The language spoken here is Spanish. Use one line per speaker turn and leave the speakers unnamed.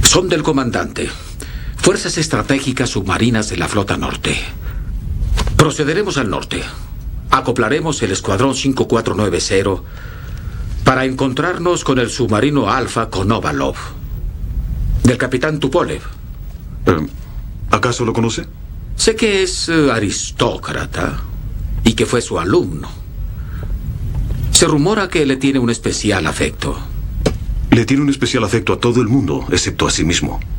Son del comandante. Fuerzas Estratégicas Submarinas de la Flota Norte. Procederemos al norte. Acoplaremos el Escuadrón 5490 para encontrarnos con el submarino Alfa Konovalov, del capitán Tupolev.
¿Acaso lo conoce?
Sé que es aristócrata y que fue su alumno. Se rumora que le tiene un especial afecto.
Le tiene un especial afecto a todo el mundo, excepto a sí mismo.